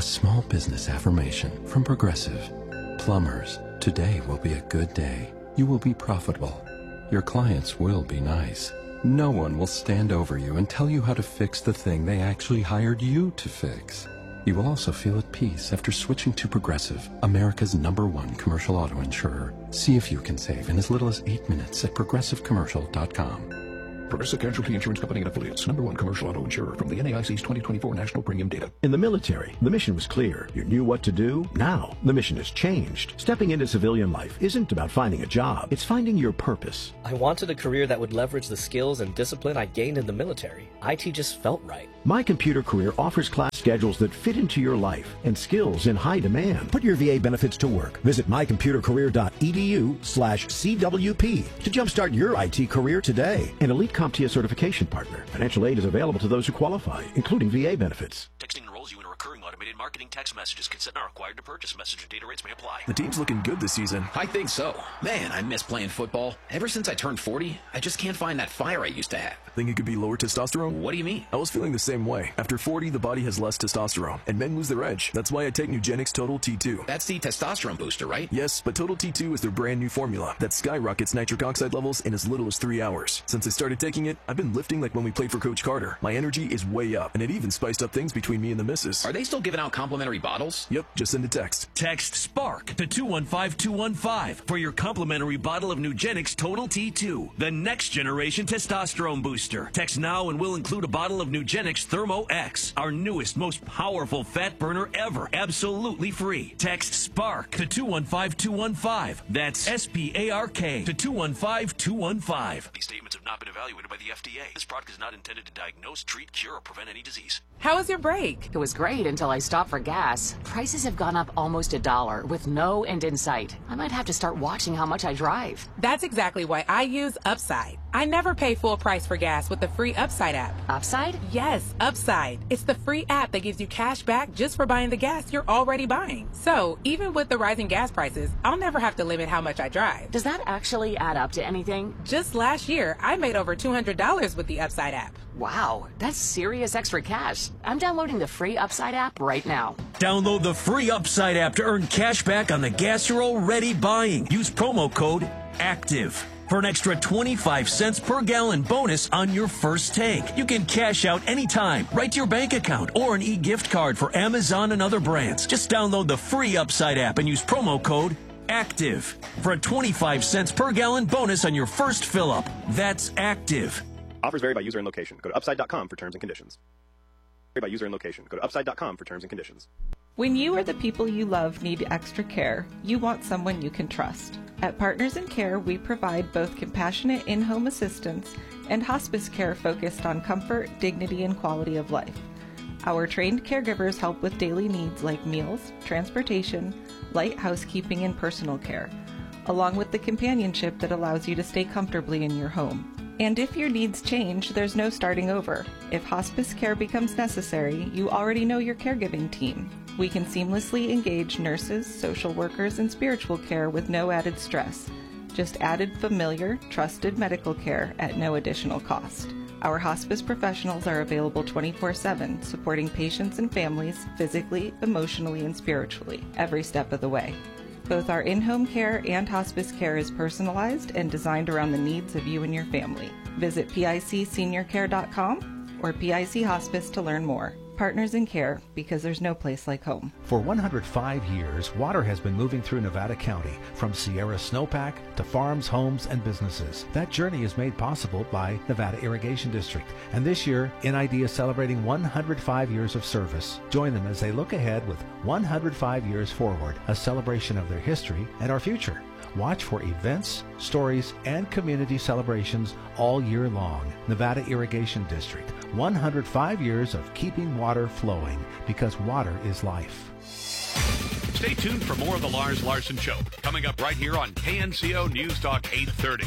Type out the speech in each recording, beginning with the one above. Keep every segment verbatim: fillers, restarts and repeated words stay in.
small business affirmation from Progressive. Plumbers, today will be a good day. You will be profitable. Your clients will be nice. No one will stand over you and tell you how to fix the thing they actually hired you to fix. You will also feel at peace after switching to Progressive, America's number one commercial auto insurer. See if you can save in as little as eight minutes at progressive commercial dot com. Progressive Casualty Insurance Company and Affiliates, number one commercial auto insurer from the N A I C's twenty twenty-four National Premium Data. In the military, the mission was clear. You knew what to do. Now, the mission has changed. Stepping into civilian life isn't about finding a job. It's finding your purpose. I wanted a career that would leverage the skills and discipline I gained in the military. I T just felt right. My Computer Career offers class schedules that fit into your life and skills in high demand. Put your V A benefits to work. Visit my computer career dot e d u slash C W P to jumpstart your I T career today. An Elite CompTIA certification partner. Financial aid is available to those who qualify, including V A benefits. Texting enrolls you in a recurring automated marketing text messages. Consent not required to purchase. Message and data rates may apply. The team's looking good this season. I think so. Man, I miss playing football. Ever since I turned forty, I just can't find that fire I used to have. Think it could be lower testosterone? What do you mean? I was feeling the same way. After forty, the body has less testosterone, and men lose their edge. That's why I take Nugenix Total T two. That's the testosterone booster, right? Yes, but Total T two is their brand new formula that skyrockets nitric oxide levels in as little as three hours. Since I started taking it, I've been lifting like when we played for Coach Carter. My energy is way up, and it even spiced up things between me and the missus. Are they still giving out complimentary bottles? Yep, just send a text. Text SPARK to two one five two one five for your complimentary bottle of Nugenix Total T two, the next generation testosterone booster. Text now and we'll include a bottle of Nugenix Thermo X, our newest, most powerful fat burner ever, absolutely free. Text SPARK to two one five two one five. That's S P A R K to two one five two one five. These statements have not been evaluated by the F D A. This product is not intended to diagnose, treat, cure, or prevent any disease. How was your break? It was great until I stopped for gas. Prices have gone up almost a dollar with no end in sight. I might have to start watching how much I drive. That's exactly why I use Upside. I never pay full price for gas with the free Upside app. Upside? Yes, Upside. It's the free app that gives you cash back just for buying the gas you're already buying. So, even with the rising gas prices, I'll never have to limit how much I drive. Does that actually add up to anything? Just last year, I made over two hundred dollars with the Upside app. Wow, that's serious extra cash. I'm downloading the free Upside app right now. Download the free Upside app to earn cash back on the gas you're already buying. Use promo code ACTIVE for an extra twenty-five cents per gallon bonus on your first tank. You can cash out anytime, right to your bank account, or an e-gift card for Amazon and other brands. Just download the free Upside app and use promo code ACTIVE for a twenty-five cents per gallon bonus on your first fill-up. That's ACTIVE. Offers vary by user and location. Go to upside dot com for terms and conditions. Vary by user and location. Go to upside dot com for terms and conditions. When you or the people you love need extra care, you want someone you can trust. At Partners in Care, we provide both compassionate in-home assistance and hospice care focused on comfort, dignity, and quality of life. Our trained caregivers help with daily needs like meals, transportation, light housekeeping, and personal care, along with the companionship that allows you to stay comfortably in your home. And if your needs change, there's no starting over. If hospice care becomes necessary, you already know your caregiving team. We can seamlessly engage nurses, social workers, and spiritual care with no added stress. Just added familiar, trusted medical care at no additional cost. Our hospice professionals are available twenty-four seven, supporting patients and families physically, emotionally, and spiritually, every step of the way. Both our in-home care and hospice care is personalized and designed around the needs of you and your family. Visit pic senior care dot com or P I C Hospice to learn more. Partners in Care, because there's no place like home. For one hundred five years, water has been moving through Nevada County, from Sierra Snowpack to farms, homes, and businesses. That journey is made possible by Nevada Irrigation District, and this year, N I D is celebrating one hundred five years of service. Join them as they look ahead with one hundred five years forward, a celebration of their history and our future. Watch for events, stories, and community celebrations all year long. Nevada Irrigation District, one hundred five years of keeping water flowing, because water is life. Stay tuned for more of the Lars Larson Show, coming up right here on K N C O News Talk eight thirty.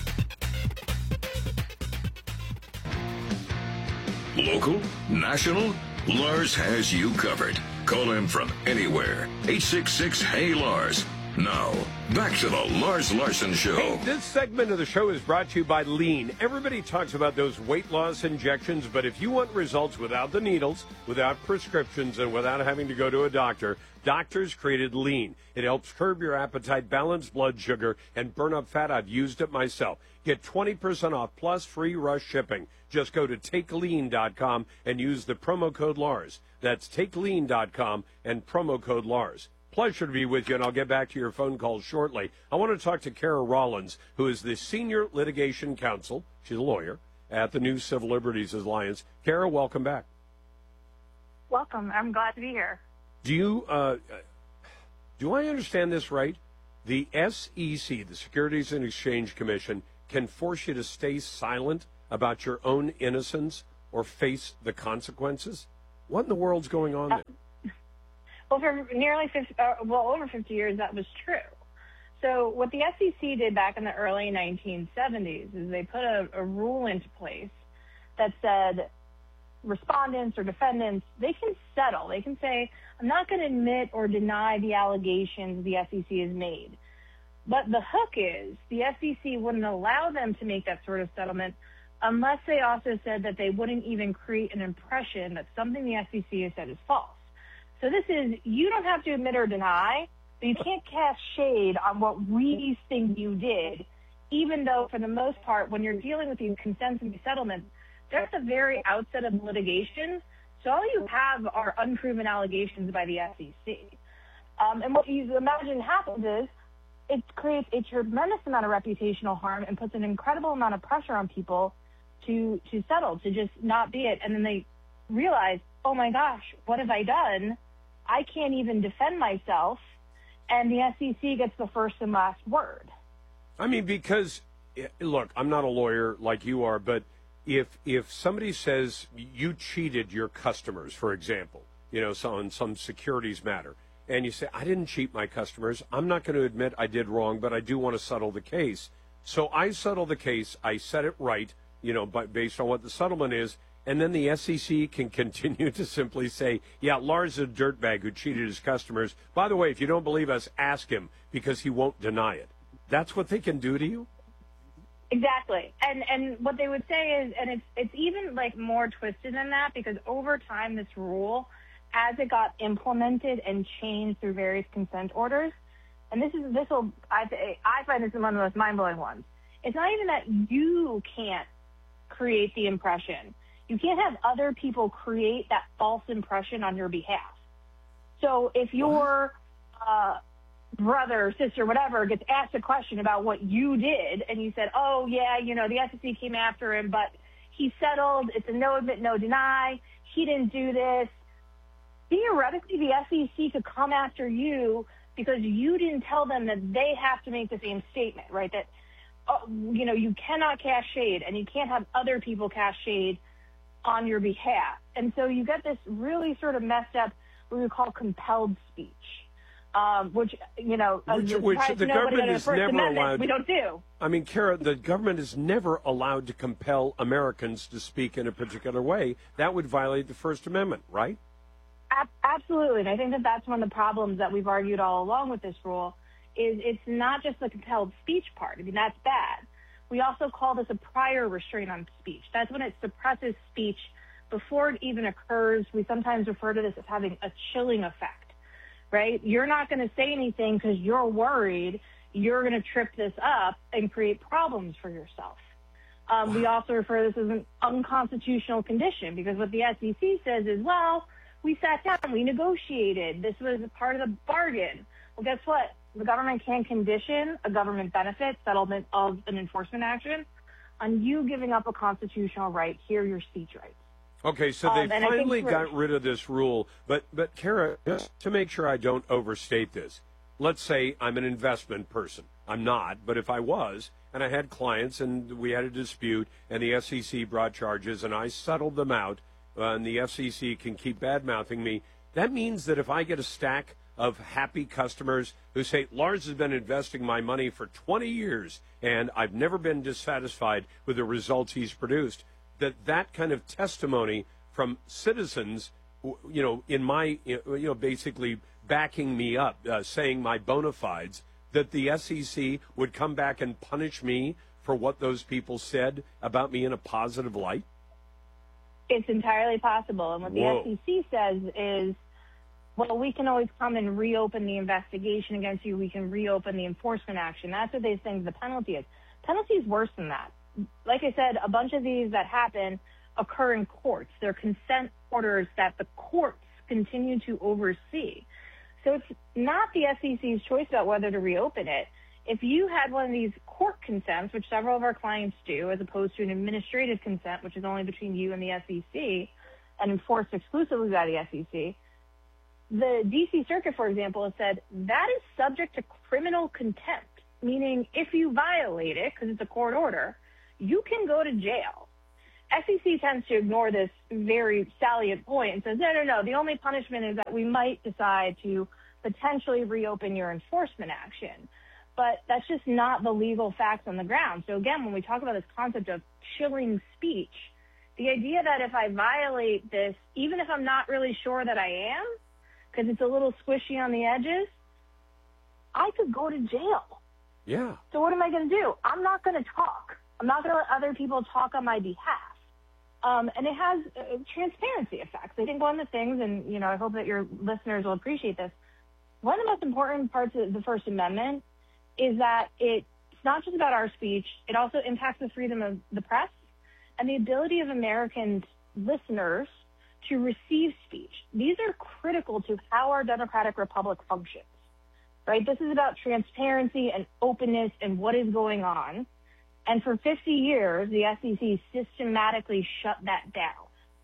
Local, national, Lars has you covered. Call him from anywhere. eight six six, H E Y, Lars. Now, back to the Lars Larson Show. Hey, this segment of the show is brought to you by Lean. Everybody talks about those weight loss injections, but if you want results without the needles, without prescriptions, and without having to go to a doctor, doctors created Lean. It helps curb your appetite, balance blood sugar, and burn up fat. I've used it myself. Get twenty percent off plus free rush shipping. Just go to take lean dot com and use the promo code Lars. That's take lean dot com and promo code Lars. Pleasure to be with you, and I'll get back to your phone calls shortly. I want to talk to Kara Rollins, who is the Senior Litigation Counsel. She's a lawyer at the New Civil Liberties Alliance. Kara, welcome back. Welcome. I'm glad to be here. Do you, uh, do I understand this right? The S E C, the Securities and Exchange Commission, can force you to stay silent about your own innocence or face the consequences? What in the world's going on there? Uh, well, for nearly fifty, uh, well, over fifty years, that was true. So what the S E C did back in the early nineteen seventies is they put a, a rule into place that said respondents or defendants, they can settle. They can say, I'm not going to admit or deny the allegations the S E C has made. But the hook is the S E C wouldn't allow them to make that sort of settlement unless they also said that they wouldn't even create an impression that something the S E C has said is false. So this is, you don't have to admit or deny, but you can't cast shade on what we think you did, even though for the most part, when you're dealing with these consents and these settlements, they're at the very outset of litigation. So all you have are unproven allegations by the S E C. Um, and what you imagine happens is it creates a tremendous amount of reputational harm and puts an incredible amount of pressure on people to, to settle, to just not be it. And then they realize, oh my gosh, what have I done? I can't even defend myself. And the S E C gets the first and last word. I mean, because, look, I'm not a lawyer like you are, but if if somebody says you cheated your customers, for example, you know, so on some securities matter, and you say, I didn't cheat my customers, I'm not going to admit I did wrong, but I do want to settle the case. So I settle the case, I set it right, you know, but based on what the settlement is, and then the S E C can continue to simply say, yeah, Lars is a dirtbag who cheated his customers. By the way, if you don't believe us, ask him, because he won't deny it. That's what they can do to you? Exactly. And and what they would say is, and it's it's even like more twisted than that, because over time this rule, as it got implemented and changed through various consent orders, and this is this will I I find this one of the most mind blowing ones. It's not even that you can't create the impression. You can't have other people create that false impression on your behalf. So if your uh, brother, sister, whatever, gets asked a question about what you did, and you said, oh, yeah, you know, the S E C came after him, but he settled. It's a no admit, no deny. He didn't do this. Theoretically, the S E C could come after you because you didn't tell them that they have to make the same statement, right? That, uh, you know, you cannot cast shade, and you can't have other people cast shade on your behalf. And so you get this really sort of messed up, what we call compelled speech. Um, which, you know, which, which the government is never Amendment, allowed. We don't do. I mean, Kara, the government is never allowed to compel Americans to speak in a particular way. That would violate the First Amendment, right? Ab- absolutely. And I think that that's one of the problems that we've argued all along with this rule, is it's not just the compelled speech part. I mean, that's bad. We also call this a prior restraint on speech. That's when it suppresses speech before it even occurs. We sometimes refer to this as having a chilling effect. Right? You're not going to say anything because you're worried you're going to trip this up and create problems for yourself. Um, we also refer to this as an unconstitutional condition, because what the S E C says is, well, we sat down, we negotiated, this was a part of the bargain. Well, guess what? The government can condition a government benefit settlement of an enforcement action on you giving up a constitutional right. Here are your speech rights. Okay, so they um, finally got rid of this rule. But, but Kara, just to make sure I don't overstate this, let's say I'm an investment person. I'm not, but if I was, and I had clients and we had a dispute and the S E C brought charges and I settled them out, uh, and the F C C can keep bad-mouthing me, that means that if I get a stack of happy customers who say, Lars has been investing my money for twenty years and I've never been dissatisfied with the results he's produced, that that kind of testimony from citizens you know, in my, you know, basically backing me up, uh, saying my bona fides, that the S E C would come back and punish me for what those people said about me in a positive light? It's entirely possible. And what the Whoa. S E C says is, well, we can always come and reopen the investigation against you. We can reopen the enforcement action. That's what they think the penalty is. Penalty is worse than that. Like I said, a bunch of these that happen occur in courts. They're consent orders that the courts continue to oversee. So it's not the S E C's choice about whether to reopen it. If you had one of these court consents, which several of our clients do, as opposed to an administrative consent, which is only between you and the S E C and enforced exclusively by the S E C, the D C Circuit, for example, has said that is subject to criminal contempt, meaning if you violate it, because it's a court order, you can go to jail. S E C tends to ignore this very salient point and says, no, no, no, the only punishment is that we might decide to potentially reopen your enforcement action. But that's just not the legal facts on the ground. So again, when we talk about this concept of chilling speech, the idea that if I violate this, even if I'm not really sure that I am, because it's a little squishy on the edges, I could go to jail. Yeah. So what am I going to do? I'm not going to talk. I'm not going to let other people talk on my behalf. Um, and it has uh, transparency effects. I think one of the things, and you know, I hope that your listeners will appreciate this, one of the most important parts of the First Amendment is that it's not just about our speech, it also impacts the freedom of the press and the ability of Americans listeners to receive speech. These are critical to how our democratic republic functions, right? This is about transparency and openness and what is going on. And for fifty years, the S E C systematically shut that down.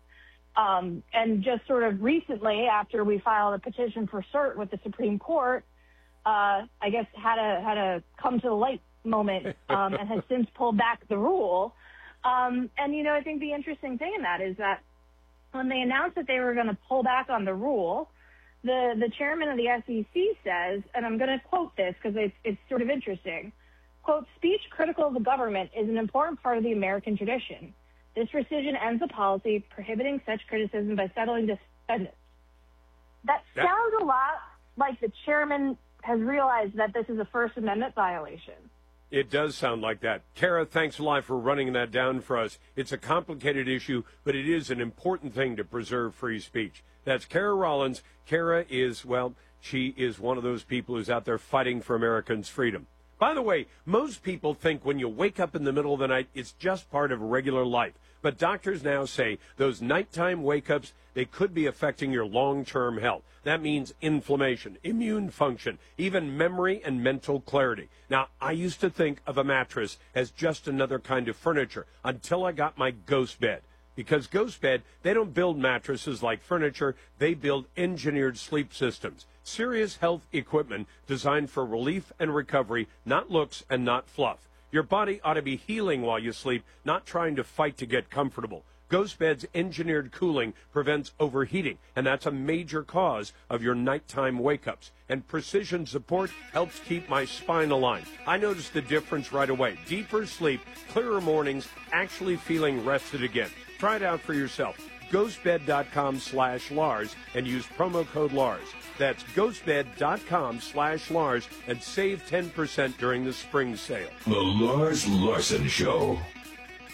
Um, and just sort of recently, after we filed a petition for cert with the Supreme Court, uh, I guess had a had a come to the light moment um, and has since pulled back the rule. Um, and, you know, I think the interesting thing in that is that when they announced that they were going to pull back on the rule, the, the chairman of the S E C says, and I'm going to quote this because it's, it's sort of interesting, quote, speech critical of the government is an important part of the American tradition. This rescission ends a policy prohibiting such criticism by settling defendants. That Yeah. sounds a lot like the chairman has realized that this is a First Amendment violation. It does sound like that. Kara, thanks a lot for running that down for us. It's a complicated issue, but it is an important thing to preserve free speech. That's Kara Rollins. Kara is, well, she is one of those people who's out there fighting for Americans' freedom. By the way, most people think when you wake up in the middle of the night, it's just part of regular life. But doctors now say those nighttime wake-ups, they could be affecting your long-term health. That means inflammation, immune function, even memory and mental clarity. Now, I used to think of a mattress as just another kind of furniture until I got my Ghost Bed. Because Ghost Bed, they don't build mattresses like furniture, they build engineered sleep systems. Serious health equipment designed for relief and recovery, not looks and not fluff. Your body ought to be healing while you sleep, not trying to fight to get comfortable. Ghost Bed's engineered cooling prevents overheating, and that's a major cause of your nighttime wake-ups. And Precision Support helps keep my spine aligned. I noticed the difference right away. Deeper sleep, clearer mornings, actually feeling rested again. Try it out for yourself. ghostbed.com slash Lars and use promo code Lars. That's ghostbed.com slash Lars and save ten percent during the spring sale. The Lars Larson Show.